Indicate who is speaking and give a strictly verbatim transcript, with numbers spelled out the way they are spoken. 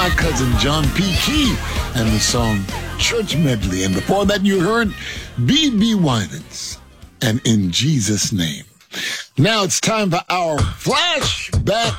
Speaker 1: My cousin John P. Key and the song Church Medley. And before that, you heard B B. Winans and In Jesus' Name. Now it's time for our flashback